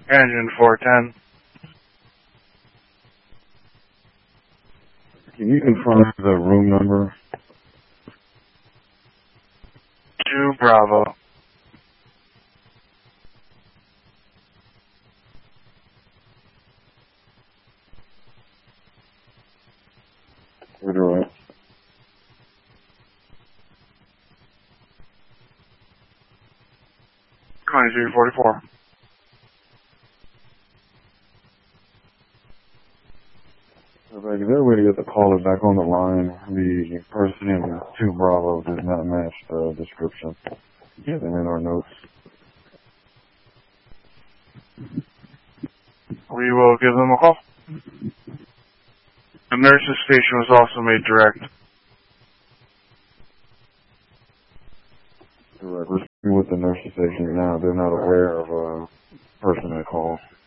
Engine 410. Can you confirm the room number? 2 Bravo. Right. 2344. Is there a way to get the caller back on the line? The person in 2 Bravo does not match the description given in our notes. We will give them a call. The nurse's station was also made direct. Correct. We're speaking with the nurse's station now. They're not aware of a person that called.